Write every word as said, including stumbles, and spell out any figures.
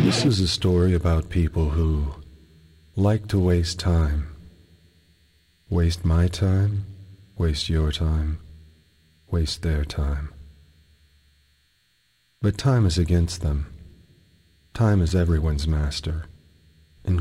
This is a story about people who like to waste time. Waste my time, waste your time, waste their time. But time is against them. Time is everyone's master.